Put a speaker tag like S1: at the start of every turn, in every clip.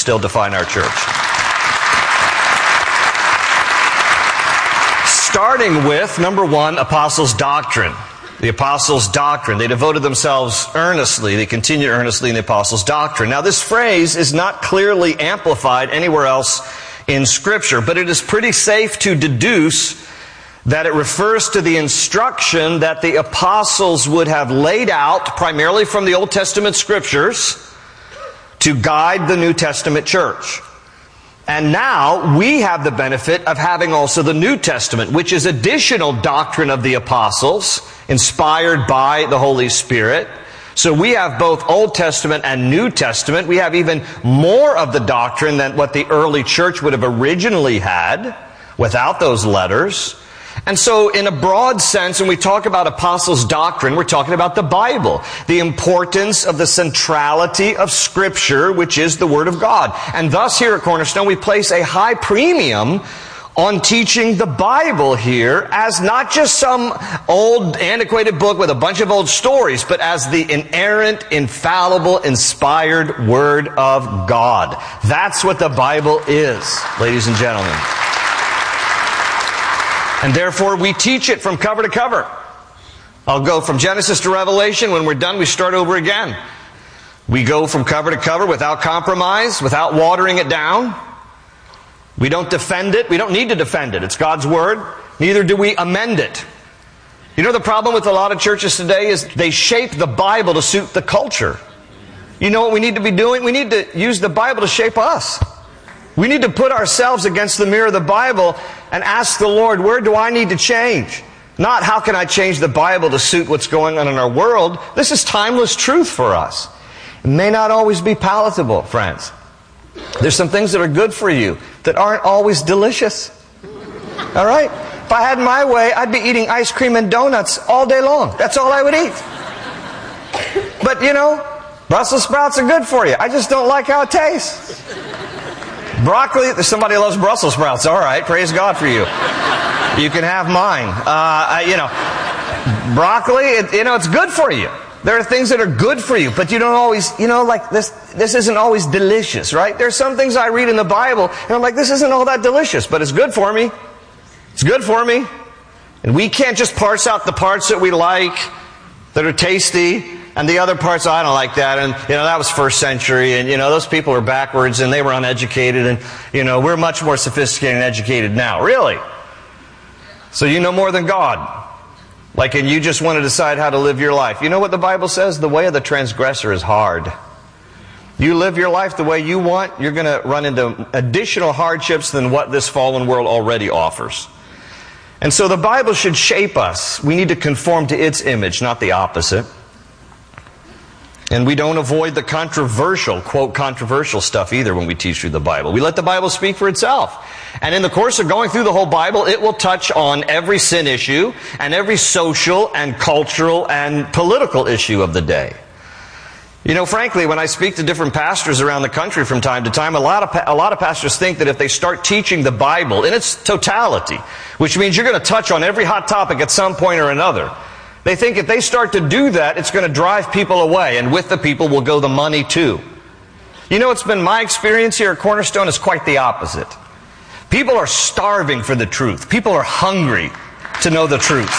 S1: still define our church. Starting with, number one, apostles' doctrine. The apostles' doctrine. They devoted themselves earnestly. They continued earnestly in the apostles' doctrine. Now, this phrase is not clearly amplified anywhere else in Scripture, but it is pretty safe to deduce that it refers to the instruction that the apostles would have laid out, primarily from the Old Testament Scriptures, to guide the New Testament church. And now we have the benefit of having also the New Testament, which is additional doctrine of the apostles, inspired by the Holy Spirit. So we have both Old Testament and New Testament. We have even more of the doctrine than what the early church would have originally had without those letters. And so in a broad sense, when we talk about apostles' doctrine, we're talking about the Bible, the importance of the centrality of Scripture, which is the Word of God. And thus here at Cornerstone, we place a high premium on teaching the Bible here as not just some old, antiquated book with a bunch of old stories, but as the inerrant, infallible, inspired Word of God. That's what the Bible is, ladies and gentlemen. And therefore, we teach it from cover to cover. I'll go from Genesis to Revelation. When we're done, we start over again. We go from cover to cover without compromise, without watering it down. We don't defend it. We don't need to defend it. It's God's Word. Neither do we amend it. You know, the problem with a lot of churches today is they shape the Bible to suit the culture. You know what we need to be doing? We need to use the Bible to shape us. We need to put ourselves against the mirror of the Bible and ask the Lord, where do I need to change? Not how can I change the Bible to suit what's going on in our world. This is timeless truth for us. It may not always be palatable, friends. There's some things that are good for you that aren't always delicious. All right? If I had my way, I'd be eating ice cream and donuts all day long. That's all I would eat. But, you know, Brussels sprouts are good for you. I just don't like how it tastes. Broccoli, somebody loves Brussels sprouts. All right, praise God for you. You can have mine. Broccoli, it's good for you. There are things that are good for you, but you don't always, like this isn't always delicious, right? There's some things I read in the Bible, and I'm like, this isn't all that delicious, but it's good for me. It's good for me. And we can't just parse out the parts that we like, that are tasty, and the other parts, I don't like that, and, that was first century, and, those people are backwards, and they were uneducated, and, we're much more sophisticated and educated now. Really? So you know more than God. And you just want to decide how to live your life. You know what the Bible says? The way of the transgressor is hard. You live your life the way you want, you're going to run into additional hardships than what this fallen world already offers. And so the Bible should shape us. We need to conform to its image, not the opposite. And we don't avoid the controversial, quote, controversial stuff either when we teach through the Bible. We let the Bible speak for itself. And in the course of going through the whole Bible, it will touch on every sin issue and every social and cultural and political issue of the day. Frankly, when I speak to different pastors around the country from time to time, a lot of pastors think that if they start teaching the Bible in its totality, which means you're going to touch on every hot topic at some point or another, they think if they start to do that, it's going to drive people away, and with the people will go the money too. It's been my experience here at Cornerstone is quite the opposite. People are starving for the truth. People are hungry to know the truth.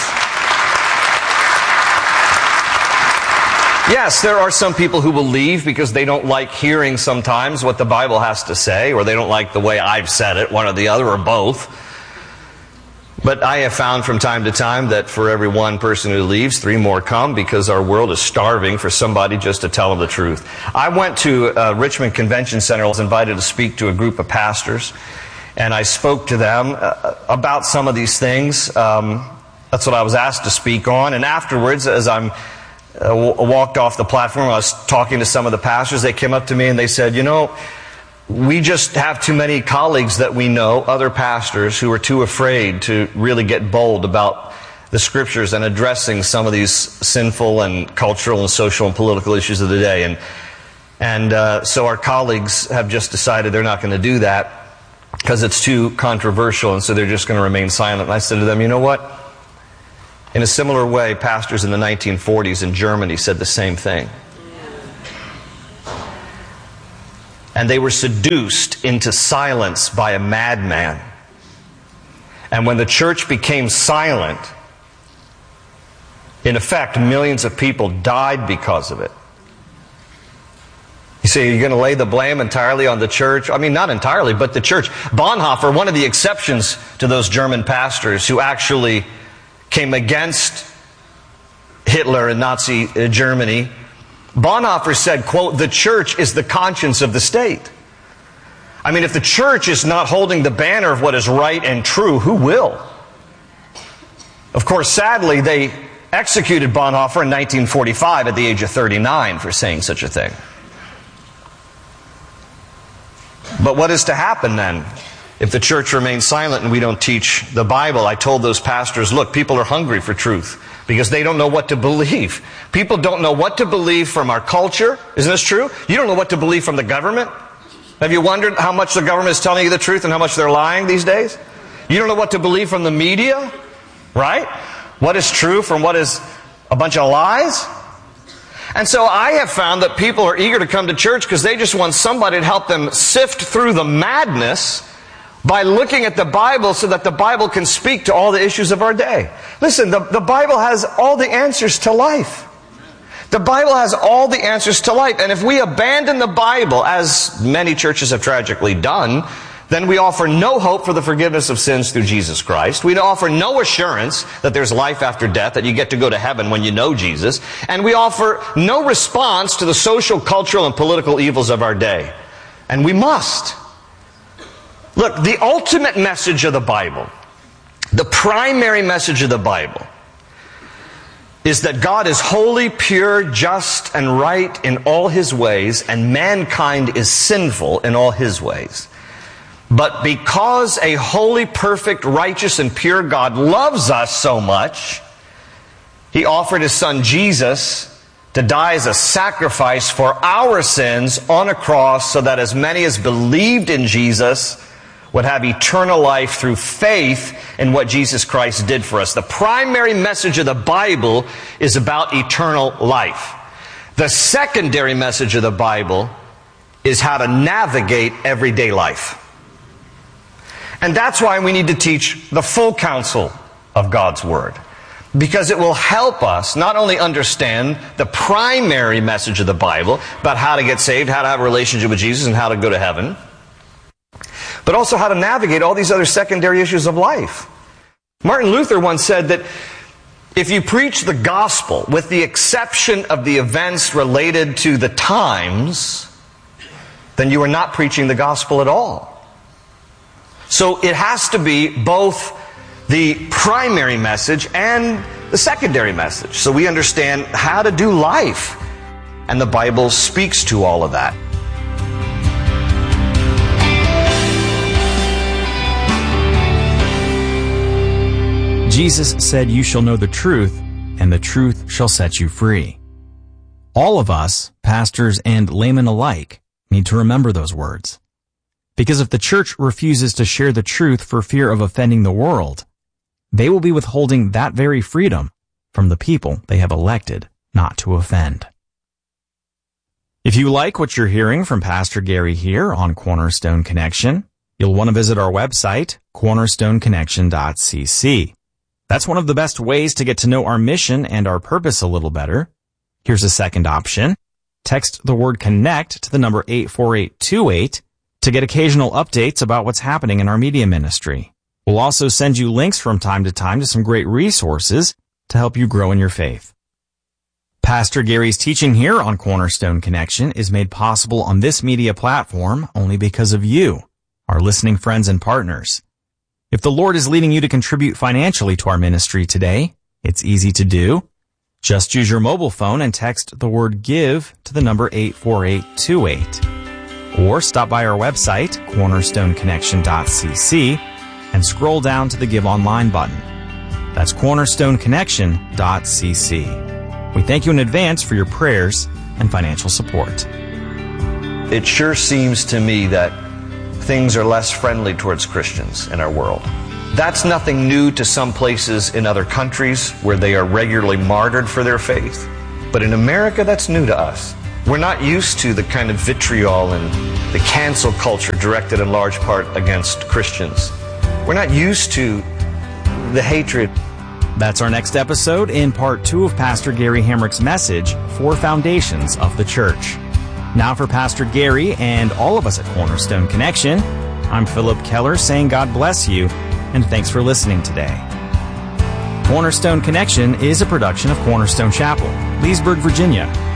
S1: Yes, there are some people who will leave because they don't like hearing sometimes what the Bible has to say, or they don't like the way I've said it, one or the other, or both. But I have found from time to time that for every one person who leaves, 3 more come because our world is starving for somebody just to tell them the truth. I went to Richmond Convention Center. I was invited to speak to a group of pastors, and I spoke to them about some of these things. That's what I was asked to speak on. And afterwards, as I walked off the platform, I was talking to some of the pastors. They came up to me and they said, we just have too many colleagues that we know, other pastors, who are too afraid to really get bold about the Scriptures and addressing some of these sinful and cultural and social and political issues of the day. And so our colleagues have just decided they're not going to do that because it's too controversial, and so they're just going to remain silent. And I said to them, you know what? In a similar way, pastors in the 1940s in Germany said the same thing. and they were seduced into silence by a madman. And when the church became silent, in effect, millions of people died because of it. You say, you're going to lay the blame entirely on the church? I mean, not entirely, but the church. Bonhoeffer, one of the exceptions to those German pastors who actually came against Hitler and Nazi Germany, Bonhoeffer said, quote, "The church is the conscience of the state." I mean, if the church is not holding the banner of what is right and true, who will? Of course, sadly, they executed Bonhoeffer in 1945 at the age of 39 for saying such a thing. But what is to happen then if the church remains silent and we don't teach the Bible? I told those pastors, look, people are hungry for truth because they don't know what to believe. People don't know what to believe from our culture. Isn't this true? You don't know what to believe from the government. Have you wondered how much the government is telling you the truth and how much they're lying these days? You don't know what to believe from the media, right? What is true from what is a bunch of lies? And so I have found that people are eager to come to church because they just want somebody to help them sift through the madness by looking at the Bible so that the Bible can speak to all the issues of our day. Listen, the Bible has all the answers to life. The Bible has all the answers to life. And if we abandon the Bible, as many churches have tragically done, then we offer no hope for the forgiveness of sins through Jesus Christ. We offer no assurance that there's life after death, that you get to go to heaven when you know Jesus. And we offer no response to the social, cultural, and political evils of our day. And we must. Look, the ultimate message of the Bible, the primary message of the Bible, is that God is holy, pure, just, and right in all His ways, and mankind is sinful in all his ways. But because a holy, perfect, righteous, and pure God loves us so much, He offered His Son Jesus to die as a sacrifice for our sins on a cross so that as many as believed in Jesus would have eternal life through faith in what Jesus Christ did for us. The primary message of the Bible is about eternal life. The secondary message of the Bible is how to navigate everyday life. And that's why we need to teach the full counsel of God's Word. Because it will help us not only understand the primary message of the Bible about how to get saved, how to have a relationship with Jesus, and how to go to heaven, but also how to navigate all these other secondary issues of life. Martin Luther once said that if you preach the gospel with the exception of the events related to the times, then you are not preaching the gospel at all. So it has to be both the primary message and the secondary message, so we understand how to do life. And the Bible speaks to all of that.
S2: Jesus said, "You shall know the truth, and the truth shall set you free." All of us, pastors and laymen alike, need to remember those words. Because if the church refuses to share the truth for fear of offending the world, they will be withholding that very freedom from the people they have elected not to offend. If you like what you're hearing from Pastor Gary here on Cornerstone Connection, you'll want to visit our website, cornerstoneconnection.cc. That's one of the best ways to get to know our mission and our purpose a little better. Here's a second option. Text the word CONNECT to the number 84828 to get occasional updates about what's happening in our media ministry. We'll also send you links from time to time to some great resources to help you grow in your faith. Pastor Gary's teaching here on Cornerstone Connection is made possible on this media platform only because of you, our listening friends and partners. If the Lord is leading you to contribute financially to our ministry today, it's easy to do. Just use your mobile phone and text the word GIVE to the number 84828. Or stop by our website, cornerstoneconnection.cc, and scroll down to the Give Online button. That's cornerstoneconnection.cc. We thank you in advance for your prayers and financial support.
S1: It sure seems to me that things are less friendly towards Christians in our world. That's nothing new to some places in other countries where they are regularly martyred for their faith. But in America, that's new to us. We're not used to the kind of vitriol and the cancel culture directed in large part against Christians. We're not used to the hatred.
S2: That's our next episode in part 2 of Pastor Gary Hamrick's message, 4 Foundations of the Church. Now for Pastor Gary and all of us at Cornerstone Connection, I'm Philip Keller saying God bless you and thanks for listening today. Cornerstone Connection is a production of Cornerstone Chapel, Leesburg, Virginia.